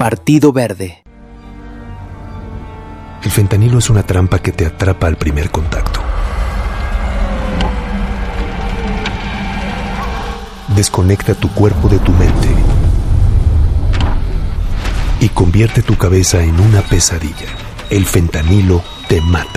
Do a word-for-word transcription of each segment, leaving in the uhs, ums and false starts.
Partido Verde. El fentanilo es una trampa que te atrapa al primer contacto. Desconecta tu cuerpo de tu mente y convierte tu cabeza en una pesadilla. El fentanilo te mata.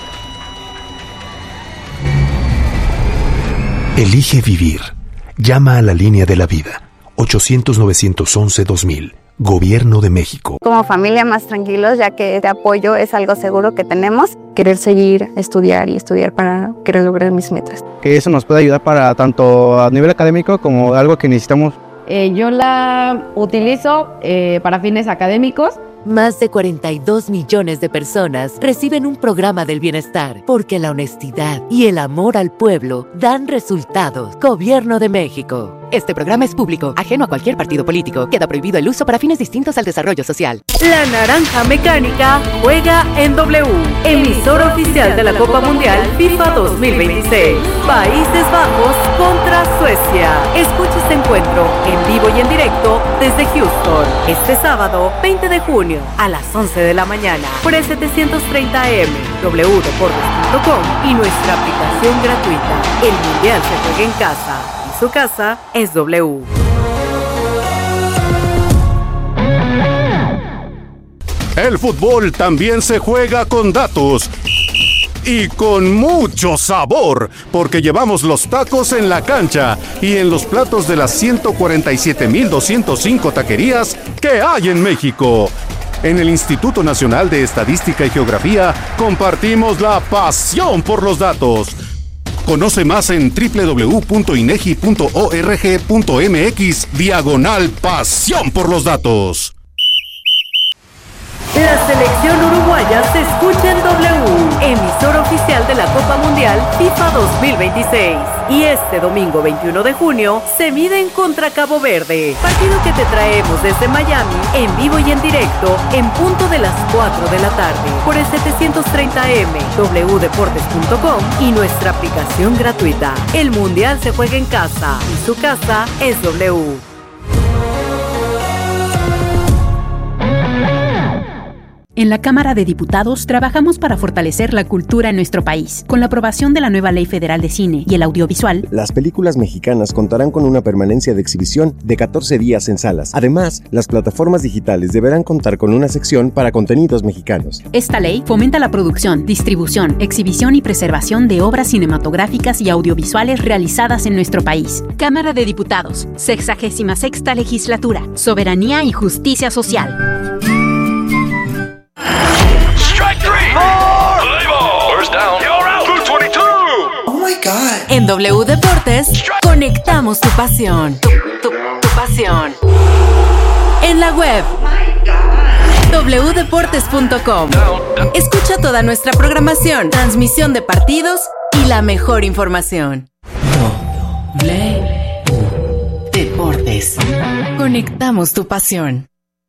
Elige vivir. Llama a la línea de la vida. ochocientos, novecientos once, dos mil. Gobierno de México. Como familia más tranquilos, ya que este apoyo es algo seguro que tenemos. Querer seguir, estudiar y estudiar para querer lograr mis metas. Que eso nos puede ayudar para tanto a nivel académico como algo que necesitamos. Eh, yo la utilizo eh, para fines académicos. Más de cuarenta y dos millones de personas reciben un programa del bienestar porque la honestidad y el amor al pueblo dan resultados. Gobierno de México. Este programa es público, ajeno a cualquier partido político. Queda prohibido el uso para fines distintos al desarrollo social. La Naranja Mecánica juega en W, emisor oficial de la Copa Mundial FIFA dos mil veintiséis. Países Bajos contra Suecia. Escucha este encuentro en vivo y en directo desde Houston. Este sábado, veinte de junio, a las once de la mañana, por el setecientos treinta A M, w deportes punto com y nuestra aplicación gratuita. El Mundial se juega en casa. Su casa es W. El fútbol también se juega con datos y con mucho sabor, porque llevamos los tacos en la cancha y en los platos de las ciento cuarenta y siete mil doscientas cinco taquerías que hay en México. En el Instituto Nacional de Estadística y Geografía compartimos la pasión por los datos. Conoce más en doble u doble u doble u punto inegi punto org punto mx diagonal pasión por los datos. La selección uruguaya se escucha en W, emisor oficial de la Copa Mundial FIFA dos mil veintiséis. Y este domingo veintiuno de junio se miden contra Cabo Verde, partido que te traemos desde Miami en vivo y en directo en punto de las cuatro de la tarde por el setecientos treinta A M, w deportes punto com y nuestra aplicación gratuita. El Mundial se juega en casa y su casa es W. En la Cámara de Diputados trabajamos para fortalecer la cultura en nuestro país. Con la aprobación de la nueva Ley Federal de Cine y el Audiovisual, las películas mexicanas contarán con una permanencia de exhibición de catorce días en salas. Además, las plataformas digitales deberán contar con una sección para contenidos mexicanos. Esta ley fomenta la producción, distribución, exhibición y preservación de obras cinematográficas y audiovisuales realizadas en nuestro país. Cámara de Diputados, sexagésima sexta legislatura, soberanía y justicia social. En W Deportes, conectamos tu pasión. Tu, tu, tu pasión. En la web, doble u deportes punto com. Escucha toda nuestra programación, transmisión de partidos y la mejor información. W Deportes. Conectamos tu pasión.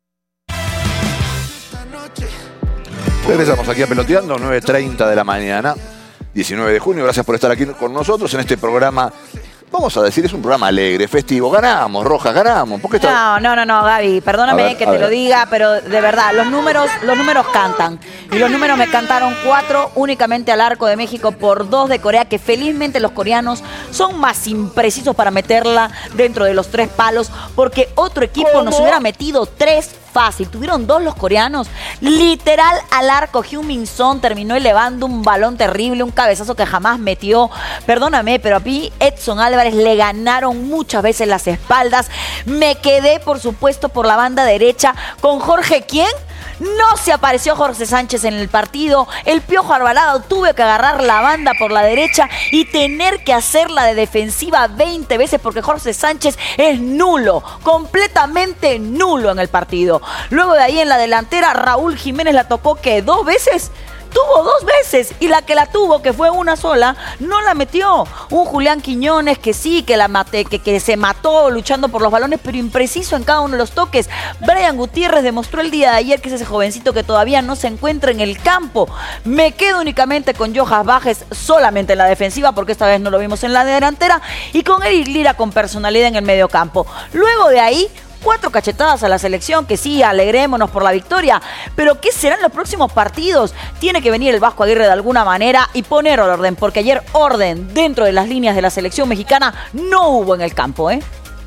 Regresamos aquí a Peloteando, nueve treinta de la mañana. diecinueve de junio, gracias por estar aquí con nosotros en este programa. Vamos a decir, es un programa alegre, festivo. Ganamos, Rojas, ganamos. ¿Por qué está... No, no, no, no, Gaby, perdóname ver, que te ver. lo diga, pero de verdad, los números, los números cantan. Y los números me cantaron cuatro únicamente al arco de México por dos de Corea, que felizmente los coreanos son más imprecisos para meterla dentro de los tres palos, porque otro equipo ¿Cómo? nos hubiera metido tres fácil. Tuvieron dos los coreanos. Literal al arco. Heung-min Son terminó elevando un balón terrible, un cabezazo que jamás metió. Perdóname, pero a mí Edson Álvarez le ganaron muchas veces las espaldas. Me quedé, por supuesto, por la banda derecha con Jorge, ¿quién? No se apareció Jorge Sánchez en el partido. El Piojo Alvarado tuvo que agarrar la banda por la derecha y tener que hacerla de defensiva veinte veces porque Jorge Sánchez es nulo, completamente nulo en el partido. Luego de ahí en la delantera Raúl Jiménez la tocó que dos veces. Tuvo dos veces y la que la tuvo, que fue una sola, no la metió. Un Julián Quiñones que sí, que la mate, que, que se mató luchando por los balones, pero impreciso en cada uno de los toques. Brian Gutiérrez demostró el día de ayer que es ese jovencito que todavía no se encuentra en el campo. Me quedo únicamente con Johan Bajes, solamente en la defensiva, porque esta vez no lo vimos en la delantera, y con Eric Lira con personalidad en el medio campo. Luego de ahí, Cuatro cachetadas a la selección, que sí, alegrémonos por la victoria, pero ¿qué serán los próximos partidos? Tiene que venir el Vasco Aguirre de alguna manera y poner orden, porque ayer orden dentro de las líneas de la selección mexicana no hubo en el campo, ¿eh?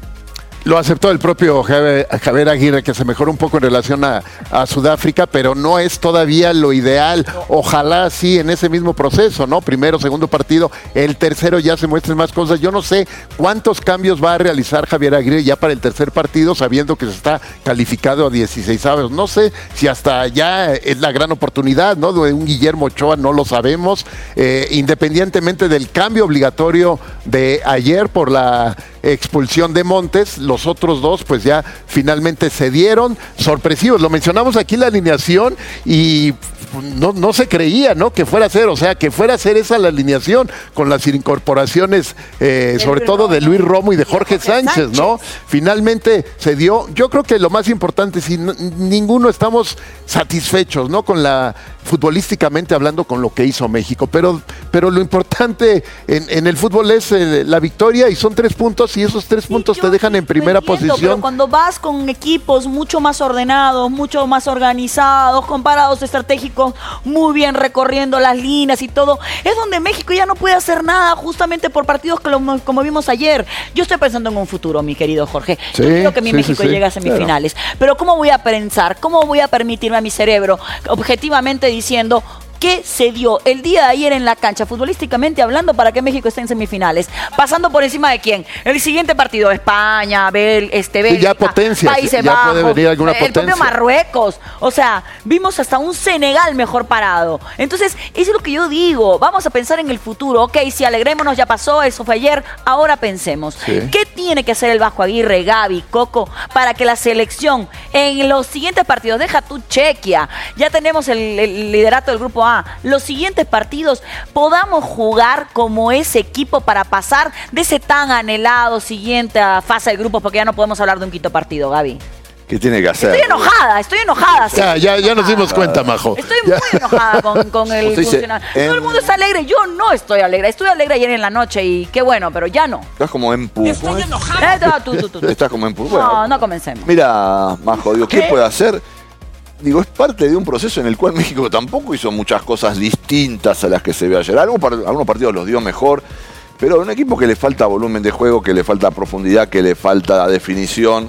Lo aceptó el propio Javier, Javier Aguirre, que se mejoró un poco en relación a, a Sudáfrica, pero no es todavía lo ideal. Ojalá sí en ese mismo proceso, ¿no? Primero, segundo partido, el tercero ya se muestren más cosas. Yo no sé cuántos cambios va a realizar Javier Aguirre ya para el tercer partido, sabiendo que se está calificado a dieciséis avos. No sé si hasta ya es la gran oportunidad, ¿no? De un Guillermo Ochoa, no lo sabemos. Eh, independientemente del cambio obligatorio de ayer por la expulsión de Montes, los otros dos pues ya finalmente se dieron, sorpresivos, lo mencionamos aquí en la alineación y no, no se creía, ¿no? Que fuera a ser, o sea, que fuera a ser esa la alineación con las incorporaciones, eh, sobre todo de Luis Romo y de Jorge Sánchez, ¿no? Finalmente se dio. Yo creo que lo más importante, si no, ninguno estamos satisfechos, ¿no? Con la, futbolísticamente hablando, con lo que hizo México, pero, pero lo importante en, en el fútbol es eh, la victoria y son tres puntos y esos tres puntos te dejan en primera posición. Pero cuando vas con equipos mucho más ordenados, mucho más organizados, con parados estratégicos, muy bien recorriendo las líneas y todo, es donde México ya no puede hacer nada, justamente por partidos que lo, como vimos ayer. Yo estoy pensando en un futuro, mi querido Jorge. Sí, Yo quiero que mi sí, México sí, llegue a semifinales. Claro. Pero ¿cómo voy a pensar? ¿Cómo voy a permitirme a mi cerebro, objetivamente diciendo, qué se dio el día de ayer en la cancha, futbolísticamente hablando, para que México esté en semifinales? Pasando por encima de quién. El siguiente partido, España, Bel, este, Bélgica, sí, ya potencia, Países ya Bajos, puede venir alguna el potencia. propio Marruecos. O sea, vimos hasta un Senegal mejor parado. Entonces, eso es lo que yo digo. Vamos a pensar en el futuro. Ok, si alegrémonos, ya pasó, eso fue ayer. Ahora pensemos. Sí. ¿Qué tiene que hacer el Vasco Aguirre, Gaby, Coco, para que la selección en los siguientes partidos, deja tu Chequia, ya tenemos el, el liderato del grupo A, los siguientes partidos podamos jugar como ese equipo para pasar de ese tan anhelado siguiente fase de grupos, porque ya no podemos hablar de un quinto partido, Gaby? ¿Qué tiene que hacer? Estoy enojada, estoy enojada. Sí. Ya, ya, ya nos dimos cuenta, Majo. Estoy ya. muy enojada con, con el funcionario. En... Todo el mundo está alegre, yo no estoy alegre. Estuve alegre ayer en la noche y qué bueno, pero ya no. Estás como en pu. Estoy enojada. Eh, tú, tú, tú, tú. Estás como en pu. Bueno, no, no comencemos. Mira, Majo, digo, ¿qué, ¿qué puede hacer? Digo, es parte de un proceso en el cual México tampoco hizo muchas cosas distintas a las que se vio ayer. Algunos, algunos partidos los dio mejor, pero un equipo que le falta volumen de juego, que le falta profundidad, que le falta definición.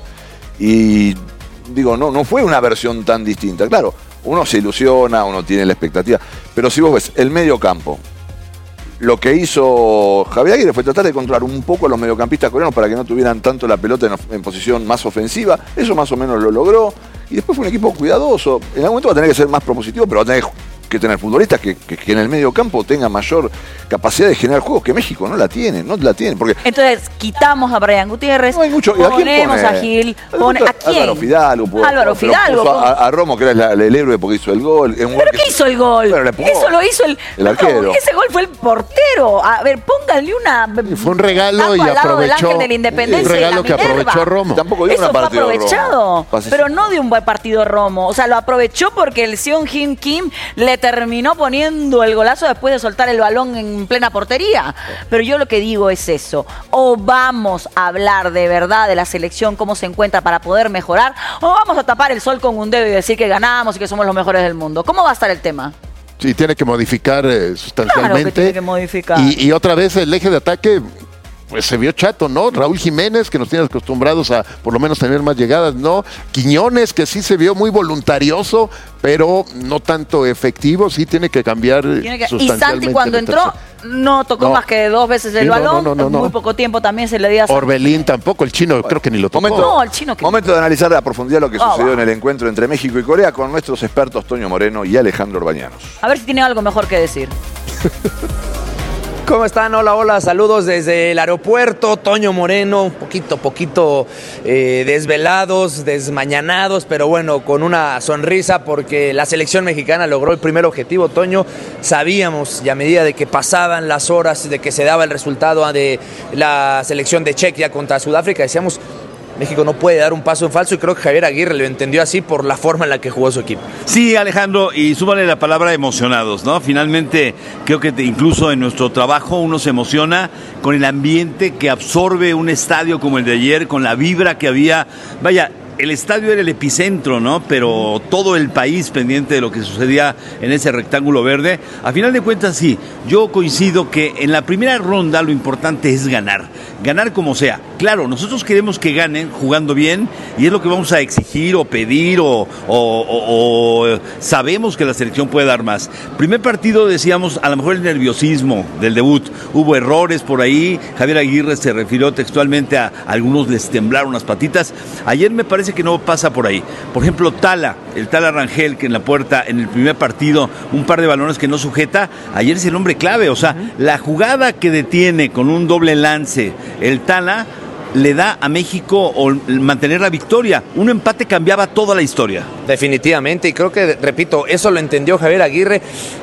Y digo, no, no fue una versión tan distinta. Claro, uno se ilusiona, uno tiene la expectativa, pero si vos ves el medio campo, lo que hizo Javier Aguirre fue tratar de controlar un poco a los mediocampistas coreanos para que no tuvieran tanto la pelota en, en posición más ofensiva. Eso más o menos lo logró. Y después fue un equipo cuidadoso. En algún momento va a tener que ser más propositivo, pero va a tener que tener futbolistas que, que, que en el medio campo tengan mayor capacidad de generar juegos, que México no la tiene, no la tiene. Porque entonces quitamos a Brian Gutiérrez, no hay mucho. Ponemos a, a Gil, pone, ¿a quién? Álvaro Fidalgo. Pudo, Álvaro Fidalgo. A, a Romo, que era el, el héroe porque hizo el gol. ¿Pero qué que, hizo el gol? Eso lo hizo el, el arquero. No, ese gol fue el portero. A ver, pónganle una... Fue un regalo y aprovechó. De la Independencia un regalo que aprovechó Romo. Tampoco dio Eso una fue partido aprovechado, Romo. Pero no de un buen partido Romo. O sea, lo aprovechó porque el Seon Kim Kim le terminó poniendo el golazo después de soltar el balón en plena portería. Pero yo lo que digo es eso. O vamos a hablar de verdad de la selección, cómo se encuentra para poder mejorar, o vamos a tapar el sol con un dedo y decir que ganamos y que somos los mejores del mundo. ¿Cómo va a estar el tema? Sí, tiene que modificar eh, sustancialmente. Claro que tiene que modificar. Y, y otra vez el eje de ataque, pues se vio chato, ¿no? Raúl Jiménez, que nos tiene acostumbrados a por lo menos tener más llegadas, ¿no? Quiñones, que sí se vio muy voluntarioso, pero no tanto efectivo, sí tiene que cambiar tiene que... sustancialmente. Y Santi cuando entró no tocó no. más que dos veces el sí, balón, no, no, no, no, muy poco tiempo también se le dio a Santi. Orbelín tampoco, el chino creo que ni lo tocó. Momento, no, el chino que... Momento de analizar a profundidad lo que oh, sucedió wow. en el encuentro entre México y Corea con nuestros expertos Toño Moreno y Alejandro Orbañanos. A ver si tiene algo mejor que decir. ¿Cómo están? Hola, hola, saludos desde el aeropuerto. Toño Moreno, un poquito, poquito eh, desvelados, desmañanados, pero bueno, con una sonrisa porque la selección mexicana logró el primer objetivo. Toño, sabíamos, y a medida de que pasaban las horas, de que se daba el resultado de la selección de Chequia contra Sudáfrica, decíamos, México no puede dar un paso en falso y creo que Javier Aguirre lo entendió así por la forma en la que jugó su equipo. Sí, Alejandro, y súmale la palabra emocionados, ¿no? Finalmente, creo que incluso en nuestro trabajo uno se emociona con el ambiente que absorbe un estadio como el de ayer, con la vibra que había. Vaya, el estadio era el epicentro, ¿no? Pero todo el país pendiente de lo que sucedía en ese rectángulo verde. A final de cuentas, sí, yo coincido que en la primera ronda lo importante es ganar. Ganar como sea. Claro, nosotros queremos que ganen jugando bien y es lo que vamos a exigir o pedir o, o, o, o sabemos que la selección puede dar más. Primer partido, decíamos, a lo mejor el nerviosismo del debut. Hubo errores por ahí. Javier Aguirre se refirió textualmente a, a algunos les temblaron las patitas. Ayer me parece que no pasa por ahí. Por ejemplo, Tala, el Tala Rangel, que en la puerta, en el primer partido, un par de balones que no sujeta, ayer es el hombre clave. O sea, uh-huh. la jugada que detiene con un doble lance el Tala le da a México o mantener la victoria. Un empate cambiaba toda la historia. Definitivamente, y creo que, repito, eso lo entendió Javier Aguirre.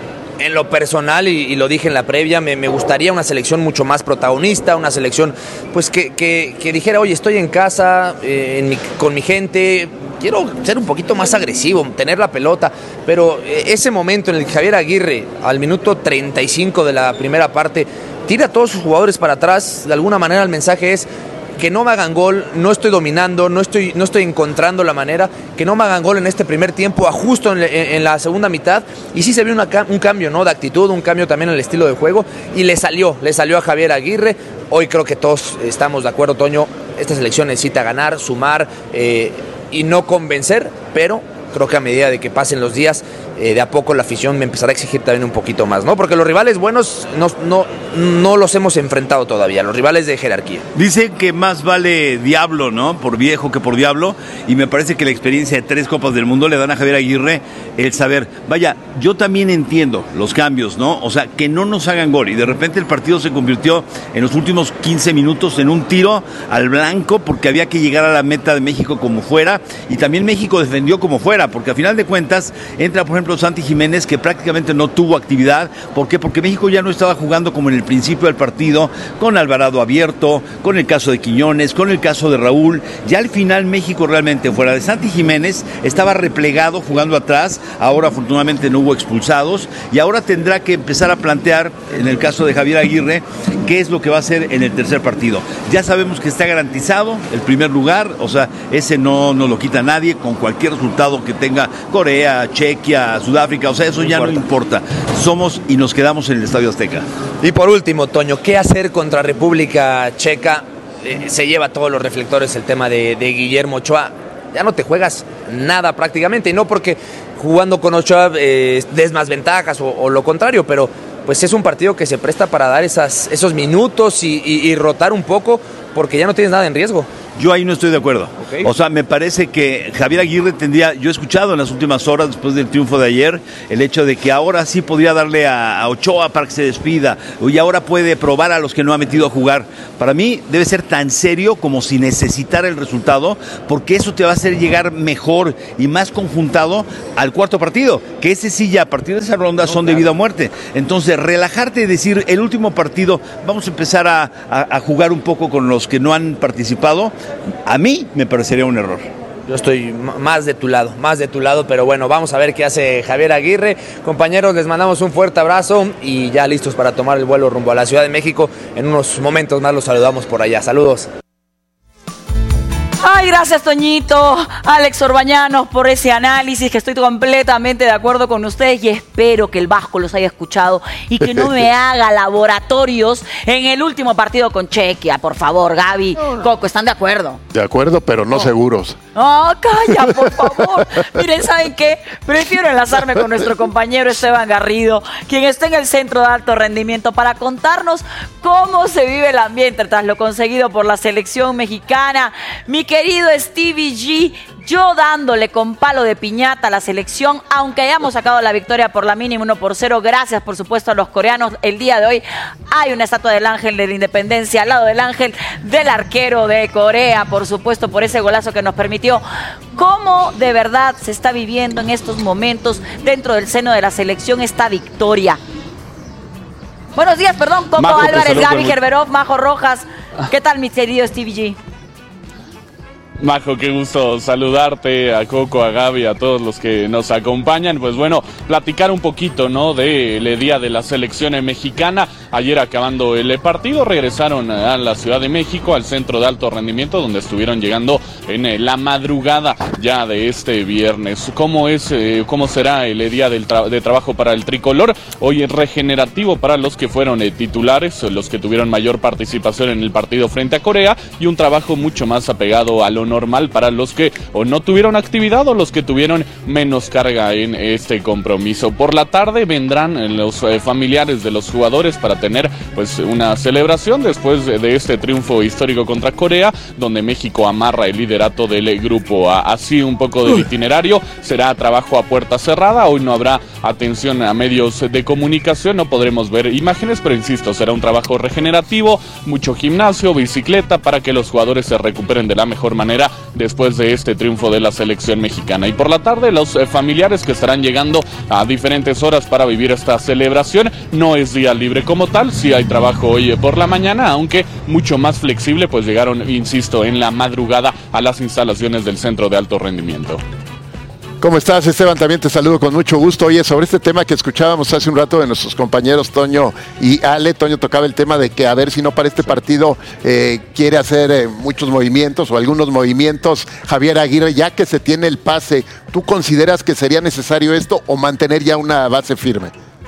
En lo personal, y, y lo dije en la previa, me, me gustaría una selección mucho más protagonista, una selección pues que, que, que dijera, oye, estoy en casa, eh, en mi, con mi gente, quiero ser un poquito más agresivo, tener la pelota, pero eh, ese momento en el que Javier Aguirre, al minuto treinta y cinco de la primera parte, tira a todos sus jugadores para atrás, de alguna manera el mensaje es que no me hagan gol, no estoy dominando, no estoy, no estoy encontrando la manera, que no me hagan gol en este primer tiempo, ajusto en, en, en la segunda mitad, y sí se vio una, un cambio, ¿no?, de actitud, un cambio también en el estilo de juego, y le salió, le salió a Javier Aguirre. Hoy creo que todos estamos de acuerdo, Toño, esta selección necesita ganar, sumar eh, y no convencer, pero creo que a medida de que pasen los días, eh, de a poco la afición me empezará a exigir también un poquito más, ¿no? Porque los rivales buenos no, no, no los hemos enfrentado todavía, los rivales de jerarquía. Dicen que más vale diablo, ¿no?, por viejo que por diablo, y me parece que la experiencia de tres Copas del Mundo le dan a Javier Aguirre el saber, vaya, yo también entiendo los cambios, ¿no? O sea, que no nos hagan gol, y de repente el partido se convirtió en los últimos quince minutos en un tiro al blanco, porque había que llegar a la meta de México como fuera, y también México defendió como fuera, porque a final de cuentas entra, por ejemplo, Santi Jiménez, que prácticamente no tuvo actividad. ¿Por qué? Porque México ya no estaba jugando como en el principio del partido, con Alvarado abierto, con el caso de Quiñones, con el caso de Raúl. Ya al final México realmente, fuera de Santi Jiménez, estaba replegado jugando atrás. Ahora afortunadamente no hubo expulsados, y ahora tendrá que empezar a plantear, en el caso de Javier Aguirre, qué es lo que va a hacer en el tercer partido. Ya sabemos que está garantizado el primer lugar, o sea, ese no nos lo quita nadie, con cualquier resultado que tenga Corea, Chequia, Sudáfrica, o sea, eso no ya importa. No importa. Somos y nos quedamos en el Estadio Azteca. Y por último, Toño, ¿qué hacer contra República Checa? Eh, se lleva todos los reflectores el tema de, de Guillermo Ochoa. Ya no te juegas nada prácticamente, y no porque jugando con Ochoa eh, des más ventajas o, o lo contrario, pero pues es un partido que se presta para dar esas, esos minutos y, y, y rotar un poco, porque ya no tienes nada en riesgo. Yo ahí no estoy de acuerdo. Okay. O sea, me parece que Javier Aguirre tendría, yo he escuchado en las últimas horas después del triunfo de ayer, el hecho de que ahora sí podría darle a, a Ochoa para que se despida, y ahora puede probar a los que no ha metido a jugar. Para mí debe ser tan serio como si necesitara el resultado, porque eso te va a hacer llegar mejor y más conjuntado al cuarto partido, que ese sí ya a partir de esa ronda son de vida o muerte. Entonces, relajarte y decir, el último partido vamos a empezar a, a, a jugar un poco con los que no han participado, a mí me parecería un error. Yo estoy más de tu lado, más de tu lado, pero bueno, vamos a ver qué hace Javier Aguirre. Compañeros, les mandamos un fuerte abrazo y ya listos para tomar el vuelo rumbo a la Ciudad de México. En unos momentos más los saludamos por allá. Saludos. Ay, gracias, Toñito, Alex Orbañanos, por ese análisis, que estoy completamente de acuerdo con ustedes, y espero que el Vasco los haya escuchado y que no me haga laboratorios en el último partido con Chequia, por favor. Gaby, no, no. Coco, ¿están de acuerdo? De acuerdo, pero no oh. seguros. ¡Oh, calla, por favor! Miren, ¿saben qué? Prefiero enlazarme con nuestro compañero Esteban Garrido, quien está en el Centro de Alto Rendimiento, para contarnos cómo se vive el ambiente tras lo conseguido por la selección mexicana. Mi querido Stevie G, yo dándole con palo de piñata a la selección, aunque hayamos sacado la victoria por la mínima uno por cero, gracias por supuesto a los coreanos. El día de hoy hay una estatua del Ángel de la Independencia al lado del ángel del arquero de Corea, por supuesto, por ese golazo que nos permitió. ¿Cómo de verdad se está viviendo en estos momentos dentro del seno de la selección esta victoria? Buenos días, perdón, Coco Majo, Álvarez, Gaby Gerberov, Majo Rojas. ¿Qué tal, mi querido Stevie G? Majo, qué gusto saludarte, a Coco, a Gaby, a todos los que nos acompañan. Pues bueno, platicar un poquito, ¿no?, del día de la selección mexicana. Ayer, acabando el partido, regresaron a la Ciudad de México, al centro de alto rendimiento, donde estuvieron llegando en la madrugada ya de este viernes. ¿Cómo es, eh, cómo será el día del tra- de trabajo para el tricolor? Hoy es regenerativo para los que fueron eh, titulares, los que tuvieron mayor participación en el partido frente a Corea, y un trabajo mucho más apegado a lo normal para los que o no tuvieron actividad o los que tuvieron menos carga en este compromiso. Por la tarde vendrán los eh, familiares de los jugadores para tener pues una celebración después de, de este triunfo histórico contra Corea, donde México amarra el liderato del grupo A. Así un poco del itinerario, será trabajo a puerta cerrada. Hoy no habrá atención a medios de comunicación, no podremos ver imágenes, pero insisto, será un trabajo regenerativo, mucho gimnasio, bicicleta, para que los jugadores se recuperen de la mejor manera después de este triunfo de la selección mexicana. Y por la tarde, los eh, familiares que estarán llegando a diferentes horas para vivir esta celebración. No es día libre como tal, sí hay trabajo hoy por la mañana, aunque mucho más flexible, pues llegaron, insisto, en la madrugada a las instalaciones del Centro de Alto Rendimiento. ¿Cómo estás, Esteban? También te saludo con mucho gusto. Oye, sobre este tema que escuchábamos hace un rato de nuestros compañeros Toño y Ale, Toño tocaba el tema de que a ver si no para este partido eh, quiere hacer eh, muchos movimientos o algunos movimientos Javier Aguirre, ya que se tiene el pase. ¿Tú consideras que sería necesario esto o mantener ya una base firme?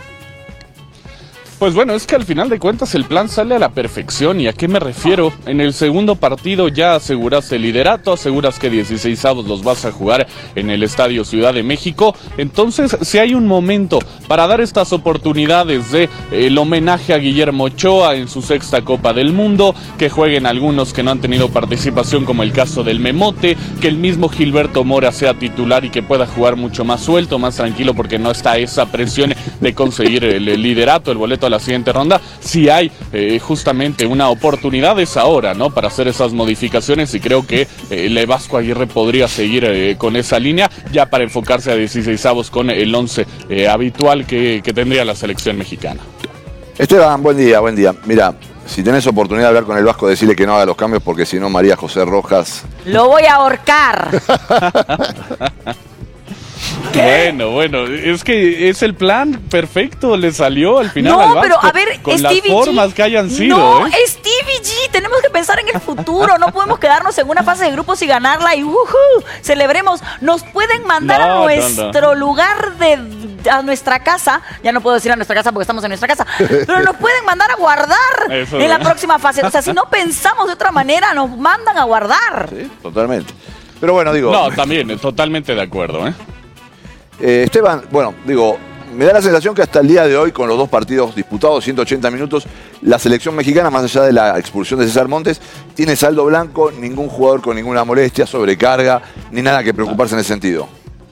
Pues bueno, es que al final de cuentas el plan sale a la perfección. ¿Y a qué me refiero? En el segundo partido ya aseguras el liderato, aseguras que dieciseisavos los vas a jugar en el Estadio Ciudad de México. Entonces, si hay un momento para dar estas oportunidades de el homenaje a Guillermo Ochoa en su sexta Copa del Mundo, que jueguen algunos que no han tenido participación, como el caso del Memote, que el mismo Gilberto Mora sea titular y que pueda jugar mucho más suelto, más tranquilo, porque no está esa presión de conseguir el, el liderato, el boleto a la siguiente ronda. Si hay eh, justamente una oportunidad es ahora, ¿no?, para hacer esas modificaciones, y creo que eh, Le Vasco Aguirre podría seguir eh, con esa línea, ya para enfocarse a dieciseisavos con el once eh, habitual que, que tendría la selección mexicana. Esteban, buen día, buen día. Mira, si tenés oportunidad de hablar con el Vasco, decirle que no haga los cambios, porque si no, María José Rojas... Lo voy a ahorcar. Bueno, bueno, es que es el plan perfecto, le salió al final no, al Vasco, pero a ver, con Stevie las formas G, que hayan sido. No, ¿eh? Stevie G, tenemos que pensar en el futuro, no podemos quedarnos en una fase de grupos y ganarla y uh, celebremos. Nos pueden mandar no, a nuestro no, no. lugar de... a nuestra casa, ya no puedo decir a nuestra casa porque estamos en nuestra casa, pero nos pueden mandar a guardar Eso, en la próxima fase. O sea, si no pensamos de otra manera, nos mandan a guardar. Sí, totalmente. Pero bueno, digo... No, también, totalmente de acuerdo, ¿eh? Eh, Esteban, bueno, digo, me da la sensación que hasta el día de hoy, con los dos partidos disputados, ciento ochenta minutos, la selección mexicana, más allá de la expulsión de César Montes, tiene saldo blanco, ningún jugador con ninguna molestia, sobrecarga, ni nada que preocuparse en ese sentido.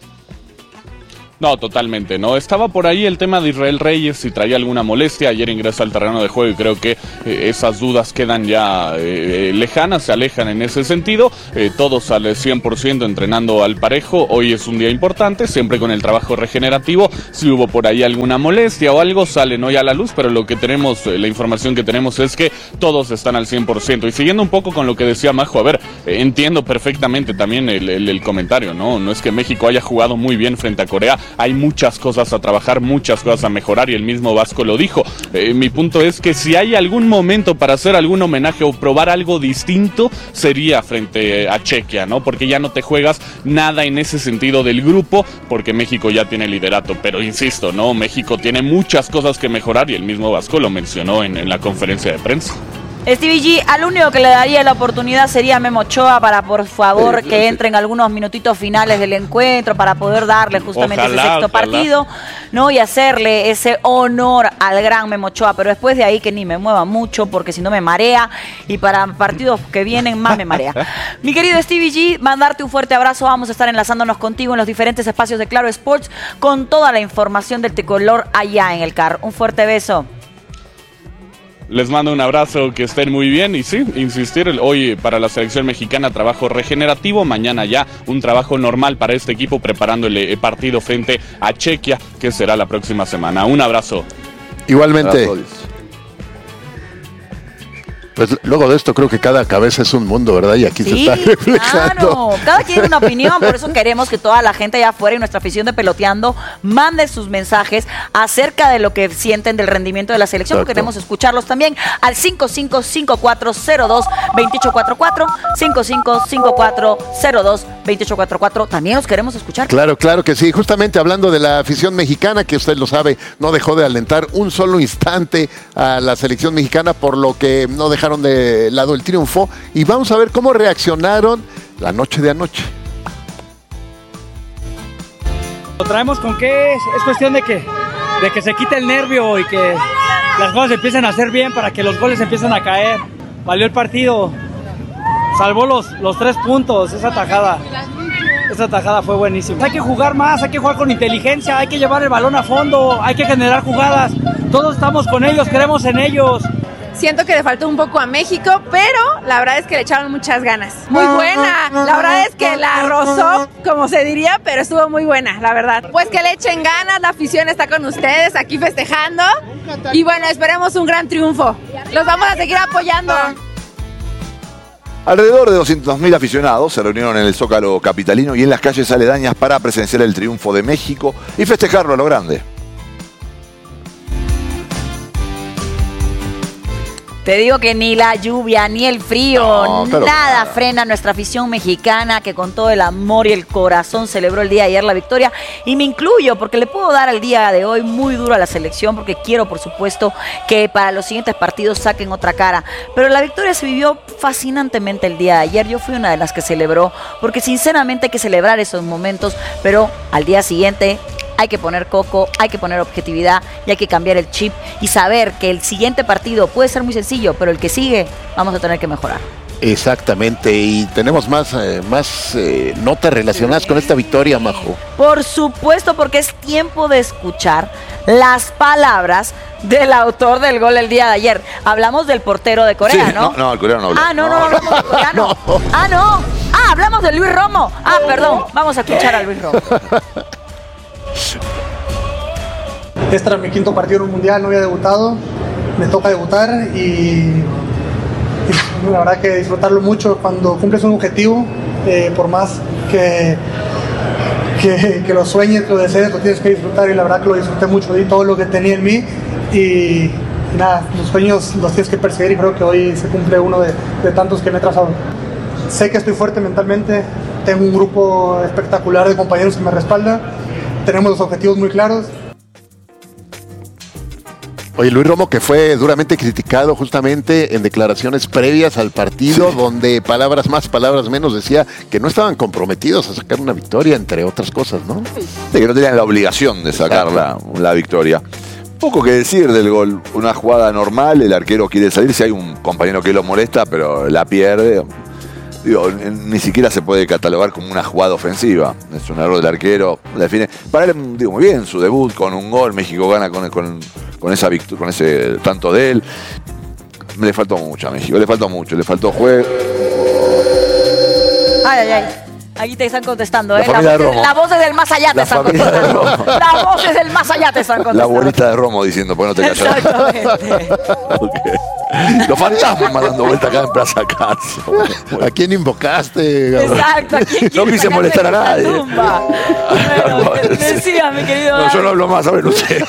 No, totalmente, ¿no? Estaba por ahí el tema de Israel Reyes, si traía alguna molestia. Ayer ingresó al terreno de juego y creo que eh, esas dudas quedan ya eh, lejanas, se alejan en ese sentido. Eh, todos al cien por ciento entrenando al parejo. Hoy es un día importante, siempre con el trabajo regenerativo. Si hubo por ahí alguna molestia o algo, salen hoy a la luz, pero lo que tenemos, eh, la información que tenemos es que todos están al cien por ciento. Y siguiendo un poco con lo que decía Majo, a ver, eh, entiendo perfectamente también el, el, el comentario, ¿no? No es que México haya jugado muy bien frente a Corea. Hay muchas cosas a trabajar, muchas cosas a mejorar, y el mismo Vasco lo dijo. Eh, mi punto es que si hay algún momento para hacer algún homenaje o probar algo distinto, sería frente a Chequia, ¿no? Porque ya no te juegas nada en ese sentido del grupo, porque México ya tiene liderato. Pero insisto, ¿no? México tiene muchas cosas que mejorar, y el mismo Vasco lo mencionó en, en la conferencia de prensa. Stevie G, al único que le daría la oportunidad sería a Memo Ochoa para, por favor, sí, que sí. entre en algunos minutitos finales del encuentro para poder darle justamente ojalá, ese sexto ojalá. partido, ¿no? Y hacerle ese honor al gran Memo Ochoa. Pero después de ahí que ni me mueva mucho, porque si no me marea, y para partidos que vienen más me marea. Mi querido Stevie G, mandarte un fuerte abrazo. Vamos a estar enlazándonos contigo en los diferentes espacios de Claro Sports con toda la información del tricolor allá en el C A R. Un fuerte beso. Les mando un abrazo, que estén muy bien, y sí, insistir, hoy para la selección mexicana trabajo regenerativo, mañana ya un trabajo normal para este equipo preparando el partido frente a Chequia, que será la próxima semana. Un abrazo. Igualmente. Pues luego de esto creo que cada cabeza es un mundo, ¿verdad? Y aquí sí, se está reflejando. Claro, cada quien tiene una opinión, por eso queremos que toda la gente allá afuera y nuestra afición de Peloteando mande sus mensajes acerca de lo que sienten del rendimiento de la selección, porque queremos escucharlos también al cinco cinco cinco cuatro cero dos dos ocho cuatro cuatro, cinco cinco cinco cuatro cero dos dos ocho cuatro cuatro. También los queremos escuchar. Claro, claro que sí. Justamente hablando de la afición mexicana, que usted lo sabe, no dejó de alentar un solo instante a la selección mexicana, por lo que no dejaron de lado el triunfo. Y vamos a ver cómo reaccionaron la noche de anoche. Lo traemos con que es, es cuestión de que, de que se quite el nervio y que las cosas empiecen a hacer bien para que los goles empiecen a caer. Valió el partido, salvó los, los tres puntos, esa tajada. Esa tajada fue buenísima. Hay que jugar más, hay que jugar con inteligencia, hay que llevar el balón a fondo, hay que generar jugadas. Todos estamos con ellos, creemos en ellos. Siento que le faltó un poco a México, pero la verdad es que le echaron muchas ganas. Muy buena, la verdad es que la rozó, como se diría, pero estuvo muy buena, la verdad. Pues que le echen ganas, la afición está con ustedes aquí festejando. Y bueno, esperemos un gran triunfo. Los vamos a seguir apoyando. Alrededor de doscientos mil aficionados se reunieron en el Zócalo capitalino y en las calles aledañas para presenciar el triunfo de México y festejarlo a lo grande. Te digo que ni la lluvia, ni el frío, no, claro, nada frena a nuestra afición mexicana que con todo el amor y el corazón celebró el día de ayer la victoria. Y me incluyo porque le puedo dar al día de hoy muy duro a la selección porque quiero, por supuesto, que para los siguientes partidos saquen otra cara. Pero la victoria se vivió fascinantemente el día de ayer. Yo fui una de las que celebró porque sinceramente hay que celebrar esos momentos, pero al día siguiente hay que poner coco, hay que poner objetividad y hay que cambiar el chip y saber que el siguiente partido puede ser muy sencillo, pero el que sigue vamos a tener que mejorar. Exactamente, y tenemos más, eh, más eh, notas relacionadas con esta victoria, Majo. Por supuesto, porque es tiempo de escuchar las palabras del autor del gol el día de ayer. Hablamos del portero de Corea, sí, ¿no? No, no, el coreano no habló. Ah, no, no, no, hablamos del coreano. No. Ah, no. Ah, hablamos de Luis Romo. Ah, perdón, vamos a escuchar a Luis Romo. Este era mi quinto partido en un mundial, no había debutado, me toca debutar y, y la verdad que disfrutarlo mucho cuando cumples un objetivo, eh, por más que, que, que lo sueñes, que lo desees, lo tienes que disfrutar y la verdad que lo disfruté mucho, di todo lo que tenía en mí y, y nada, los sueños los tienes que perseguir y creo que hoy se cumple uno de, de tantos que me he trazado. Sé que estoy fuerte mentalmente, tengo un grupo espectacular de compañeros que me respaldan, tenemos los objetivos muy claros. Oye, Luis Romo, que fue duramente criticado justamente en declaraciones previas al partido, sí, donde palabras más, palabras menos, decía que no estaban comprometidos a sacar una victoria, entre otras cosas, ¿no? Sí, que no tenían la obligación de sacar la, la victoria. Poco que decir del gol, una jugada normal, el arquero quiere salir, si hay un compañero que lo molesta, pero la pierde. Digo, ni siquiera se puede catalogar como una jugada ofensiva. Es un error del arquero. La define. Para él, digo, muy bien, su debut con un gol. México gana con, con, con esa victoria, con ese tanto de él. Le faltó mucho a México, le faltó mucho, le faltó juego. Ay, ay, ay. Aquí te están contestando, ¿eh? La, la, voz, la voz desde el más allá te la están contestando. La voz desde el más allá te están contestando. La abuelita de Romo diciendo, pues no te callas. Exactamente. Okay. Los fantasmas dando vuelta acá en Plaza Castro. ¿A quién invocaste, Gabriel? Exacto, ¿a quién no quise molestar a nadie. Bueno, decía, mi querido. No, yo no hablo más, a ver usted.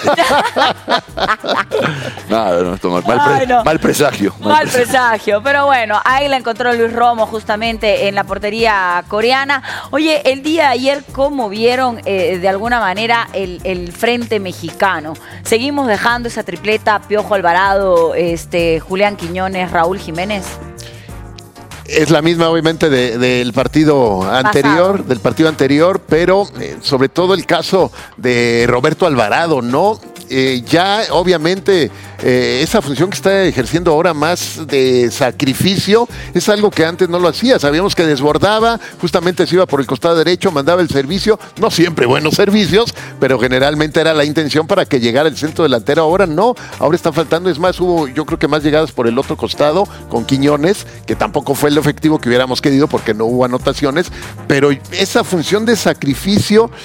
Nada, no, esto mal, mal, pre, Ay, no. mal presagio. Mal, mal presagio. presagio. Pero bueno, ahí la encontró Luis Romo justamente en la portería coreana. Oye, el día de ayer, ¿cómo vieron eh, de alguna manera el, el frente mexicano? Seguimos dejando esa tripleta, Piojo Alvarado, este, Julián Quiñones, Raúl Jiménez. Es la misma, obviamente, de, del partido anterior, Pasado. del partido anterior, pero eh, sobre todo el caso de Roberto Alvarado, ¿no? Eh, ya, obviamente, eh, esa función que está ejerciendo ahora más de sacrificio es algo que antes no lo hacía. Sabíamos que desbordaba, justamente se iba por el costado derecho, mandaba el servicio, no siempre buenos servicios, pero generalmente era la intención para que llegara el centro delantero. Ahora no, ahora está faltando. Es más, hubo yo creo que más llegadas por el otro costado con Quiñones, que tampoco fue el efectivo que hubiéramos querido porque no hubo anotaciones, pero esa función de sacrificio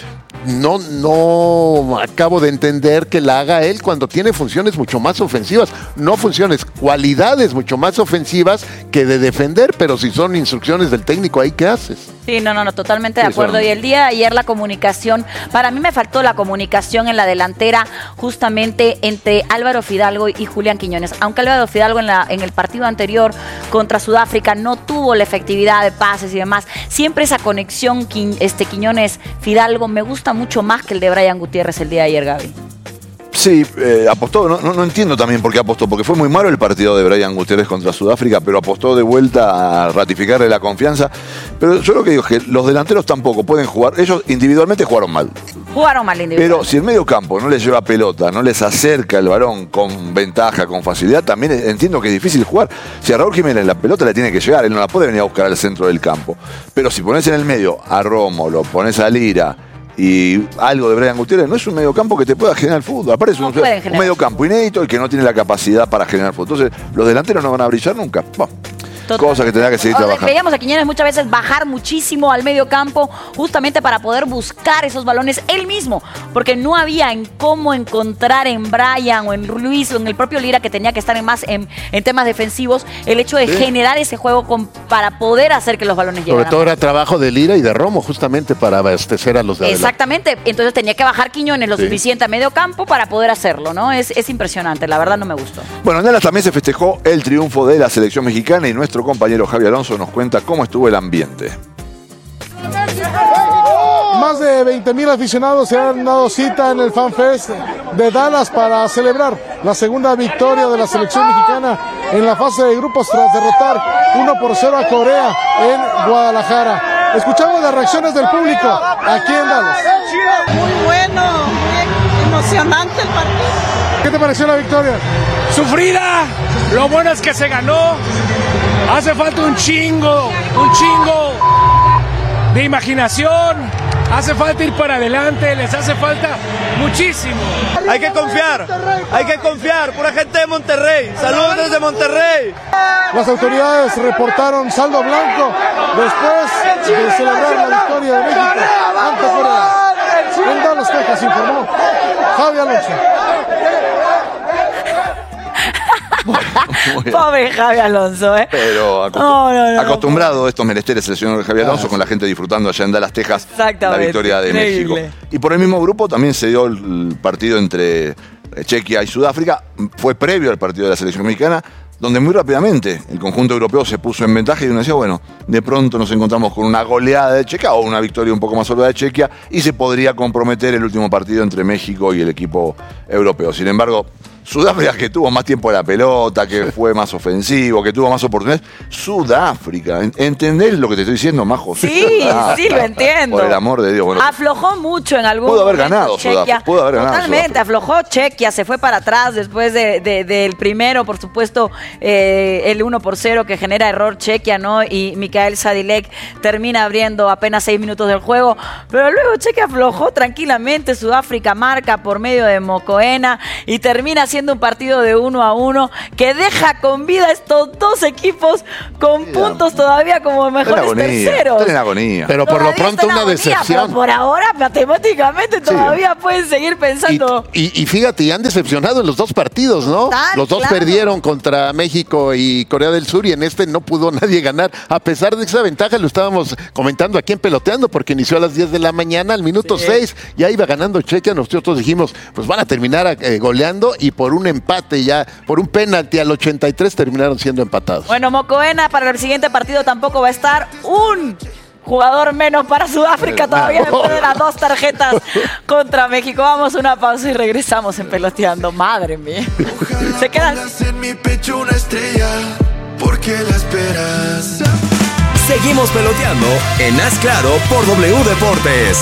no, no acabo de entender que la haga él cuando tiene funciones mucho más ofensivas. No funciones, cualidades mucho más ofensivas que de defender, pero si son instrucciones del técnico, ¿ahí qué haces? Sí, no, no, no, totalmente de Sí, acuerdo. son- Y el día de ayer la comunicación, para mí me faltó la comunicación en la delantera justamente entre Álvaro Fidalgo y Julián Quiñones. Aunque Álvaro Fidalgo en, la, en el partido anterior contra Sudáfrica no tuvo la efectividad de pases y demás, siempre esa conexión Qui- este, Quiñones-Fidalgo me gusta mucho más que el de Brian Gutiérrez el día de ayer, Gaby. Sí, eh, apostó, no, no, no entiendo también por qué apostó, porque fue muy malo el partido de Brian Gutiérrez contra Sudáfrica, pero apostó de vuelta a ratificarle la confianza. Pero yo lo que digo es que los delanteros tampoco pueden jugar, ellos individualmente jugaron mal. Jugaron mal individual. Pero si el medio campo no les lleva pelota, no les acerca el varón con ventaja, con facilidad, también entiendo que es difícil jugar. Si a Raúl Jiménez la pelota le tiene que llegar, él no la puede venir a buscar al centro del campo. Pero si pones en el medio a Romo, lo pones a Lira y algo de Brian Gutiérrez, no es un mediocampo que te pueda generar fútbol. Aparte es un, pueden generar. un mediocampo inédito y que no tiene la capacidad para generar fútbol. Entonces, los delanteros no van a brillar nunca. Bah, cosas que tendrá que seguir O sea, trabajando. veíamos a Quiñones muchas veces bajar muchísimo al medio campo justamente para poder buscar esos balones él mismo, porque no había en cómo encontrar en Brian o en Luis o en el propio Lira, que tenía que estar en más en, en temas defensivos, el hecho de Sí. generar ese juego con, para poder hacer que los balones Sobre llegaran. todo era trabajo de Lira y de Romo, justamente para abastecer a los de adelante. Exactamente, entonces tenía que bajar Quiñones lo Sí. suficiente a medio campo para poder hacerlo, ¿no? Es, es impresionante, la verdad no me gustó. Bueno, en Dallas también se festejó el triunfo de la selección mexicana y nuestro compañero Javi Alonso nos cuenta cómo estuvo el ambiente. Más de veinte mil aficionados se han dado cita en el FanFest de Dallas para celebrar la segunda victoria de la selección mexicana en la fase de grupos tras derrotar uno por cero a Corea en Guadalajara. Escuchamos las reacciones del público aquí en Dallas. Muy bueno, muy emocionante el partido. ¿Qué te pareció la victoria? Sufrida, lo bueno es que se ganó. Hace falta un chingo, un chingo de imaginación. Hace falta ir para adelante, les hace falta muchísimo. Hay que confiar, hay que confiar, pura gente de Monterrey. Saludos desde Monterrey. Las autoridades reportaron saldo blanco después de celebrar la victoria de México ante Corea. En Dallas, Texas, informó Javi Alonso. Pobre Javi Alonso, ¿eh? Pero acostum- No, no, no, acostumbrado a estos menesteres el señor Javier Alonso, Ah, con la gente disfrutando allá en Dallas, Texas, la Exactamente, victoria de increíble. México. Y por el mismo grupo también se dio el partido entre Chequia y Sudáfrica. Fue previo al partido de la selección mexicana, donde muy rápidamente el conjunto europeo se puso en ventaja y uno decía, bueno, de pronto nos encontramos con una goleada de Chequia o una victoria un poco más sólida de Chequia y se podría comprometer el último partido entre México y el equipo europeo. Sin embargo, Sudáfrica, que tuvo más tiempo de la pelota, que fue más ofensivo, que tuvo más oportunidades. Sudáfrica, ¿entendés lo que te estoy diciendo, Majo? Sí, sí, lo entiendo. Por el amor de Dios. Bueno, Aflojó mucho en algún Pudo haber momento ganado Chequia. Sudáfrica, pudo haber ganado Totalmente, aflojó Chequia, se fue para atrás después de, de- del primero, por supuesto, eh, el uno por cero que genera error Chequia, ¿no? Y Mikael Sadilek termina abriendo apenas seis minutos del juego, pero luego Chequia aflojó tranquilamente, Sudáfrica marca por medio de Mocoena y termina siendo un partido de uno a uno que deja con vida estos dos equipos con puntos todavía como está en mejores agonía, terceros. está en agonía. Pero por lo Todavía pronto está en una agonía, decepción. pero por ahora, matemáticamente, todavía pueden seguir pensando. Y, y fíjate, y han decepcionado en los dos partidos, ¿no? Total, los dos claro. perdieron contra México y Corea del Sur y en este no pudo nadie ganar. A pesar de esa ventaja, lo estábamos comentando aquí en Peloteando porque inició a las diez de la mañana, al minuto Sí. seis, ya iba ganando Chequia. Nosotros dijimos, pues van a terminar eh, goleando y por un empate ya, por un penalti al ochenta y tres terminaron siendo empatados. Bueno, Mocoena para el siguiente partido tampoco va a estar. Un jugador menos para Sudáfrica todavía después de las dos tarjetas contra México. Vamos a una pausa y regresamos en Peloteando. Madre mía. Se quedan. En mi pecho una estrella, porque la esperas. Seguimos peloteando en Haz Claro por W Deportes.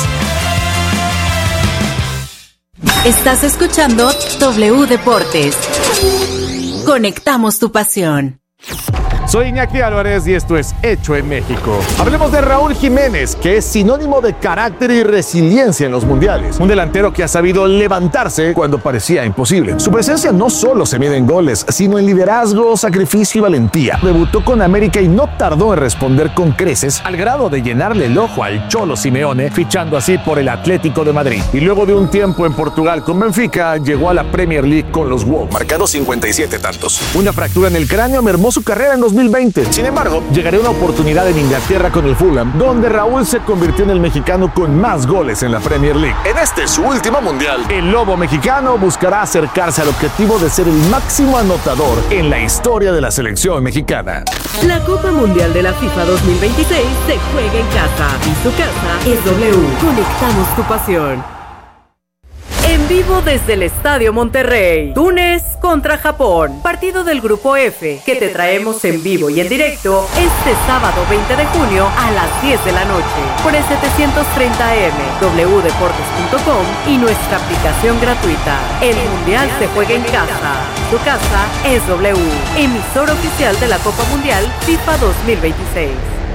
Estás escuchando W Deportes. Conectamos tu pasión. Soy Iñaki Álvarez y esto es Hecho en México. Hablemos de Raúl Jiménez, que es sinónimo de carácter y resiliencia en los mundiales. Un delantero que ha sabido levantarse cuando parecía imposible. Su presencia no solo se mide en goles, sino en liderazgo, sacrificio y valentía. Debutó con América y no tardó en responder con creces, al grado de llenarle el ojo al Cholo Simeone, fichando así por el Atlético de Madrid. Y luego de un tiempo en Portugal con Benfica, llegó a la Premier League con los Wolves, marcando cincuenta y siete tantos. Una fractura en el cráneo mermó su carrera en dos mil veinte. Sin embargo, llegaría una oportunidad en Inglaterra con el Fulham, donde Raúl se convirtió en el mexicano con más goles en la Premier League. En este su último mundial, el Lobo mexicano buscará acercarse al objetivo de ser el máximo anotador en la historia de la selección mexicana. La Copa Mundial de la FIFA dos mil veintiséis se juega en casa y su casa es W. Conectamos tu pasión. En vivo desde el Estadio Monterrey, Túnez contra Japón, partido del Grupo F, que te traemos en vivo y en directo este sábado veinte de junio a las diez de la noche, por el setecientos treinta A M, w deportes punto com y nuestra aplicación gratuita. El Mundial se juega en casa, tu casa es W, emisor oficial de la Copa Mundial FIFA dos mil veintiséis.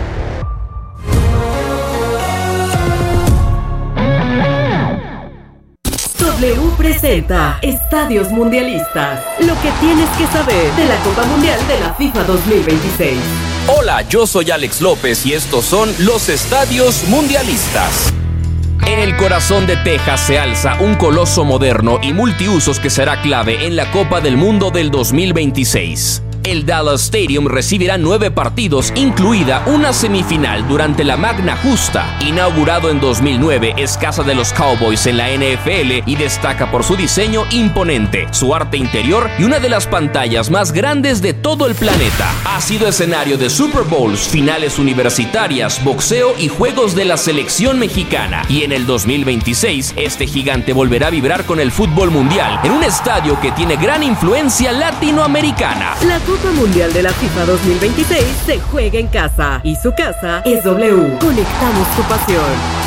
W presenta Estadios Mundialistas. Lo que tienes que saber de la Copa Mundial de la FIFA dos mil veintiséis. Hola, yo soy Alex López y estos son los Estadios Mundialistas. En el corazón de Texas se alza un coloso moderno y multiusos que será clave en la Copa del Mundo del dos mil veintiséis. El Dallas Stadium recibirá nueve partidos, incluida una semifinal durante la Magna Justa. Inaugurado en dos mil nueve, es casa de los Cowboys en la N F L y destaca por su diseño imponente, su arte interior y una de las pantallas más grandes de todo el planeta. Ha sido escenario de Super Bowls, finales universitarias, boxeo y juegos de la selección mexicana. Y en el dos mil veintiséis, este gigante volverá a vibrar con el fútbol mundial en un estadio que tiene gran influencia latinoamericana. La Copa Mundial de la FIFA dos mil veintiséis se juega en casa y su casa es W. Conectamos tu pasión.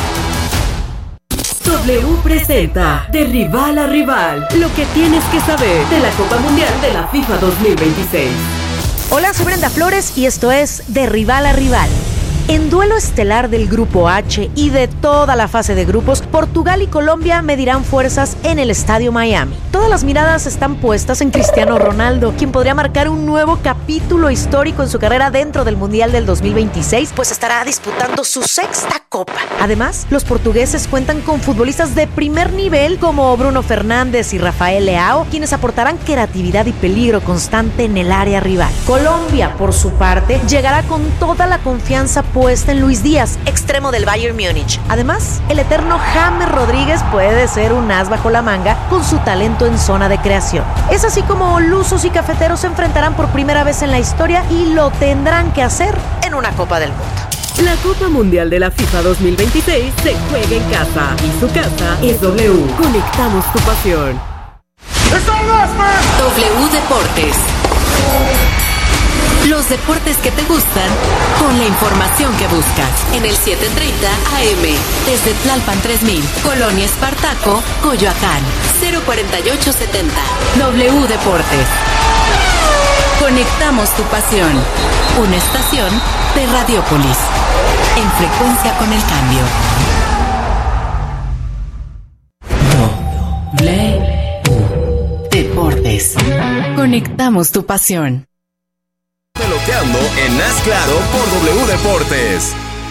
W presenta de rival a rival lo que tienes que saber de la Copa Mundial de la FIFA dos mil veintiséis. Hola, soy Brenda Flores y esto es De Rival a Rival. En duelo estelar del Grupo H y de toda la fase de grupos, Portugal y Colombia medirán fuerzas en el Estadio Miami. Todas las miradas están puestas en Cristiano Ronaldo, quien podría marcar un nuevo capítulo histórico en su carrera dentro del Mundial del dos mil veintiséis, pues estará disputando su sexta Copa. Además, los portugueses cuentan con futbolistas de primer nivel como Bruno Fernández y Rafael Leao, quienes aportarán creatividad y peligro constante en el área rival. Colombia, por su parte, llegará con toda la confianza puesta en Luis Díaz, extremo del Bayern Múnich. Además, el eterno James Rodríguez puede ser un as bajo la manga con su talento en zona de creación. Es así como lusos y cafeteros se enfrentarán por primera vez en la historia y lo tendrán que hacer en una Copa del Mundo. La Copa Mundial de la FIFA dos mil veintiséis se juega en casa y su casa es W. Conectamos tu pasión. W Deportes. Los deportes que te gustan con la información que buscas. En el siete treinta A M, desde Tlalpan tres mil, Colonia Espartaco, Coyoacán, cero cuarenta y ocho setenta. W Deportes. Conectamos tu pasión. Una estación de Radiópolis. En frecuencia con el cambio. W Deportes. Conectamos tu pasión. Peloteando en Haz Claro por W Deportes.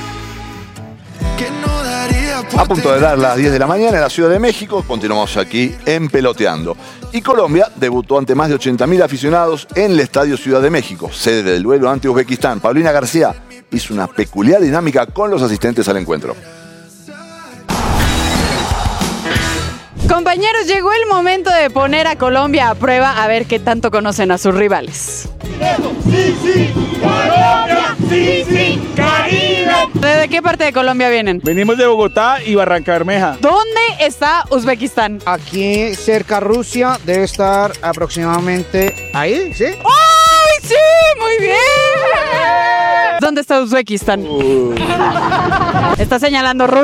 A punto de dar las diez de la mañana en la Ciudad de México, continuamos aquí en Peloteando. Y Colombia debutó ante más de ochenta mil aficionados en el Estadio Ciudad de México, sede del duelo ante Uzbekistán. Paulina García hizo una peculiar dinámica con los asistentes al encuentro. Compañeros, llegó el momento de poner a Colombia a prueba a ver qué tanto conocen a sus rivales. Sí, sí, Colombia, sí, sí, Caribe. ¿De qué parte de Colombia vienen? Venimos de Bogotá y Barranca Bermeja. ¿Dónde está Uzbekistán? Aquí cerca Rusia, debe estar aproximadamente ahí, ¿sí? ¡Ay, sí! ¡Muy bien! ¿Dónde está Uzbekistán? Uh. Está señalando Rusia.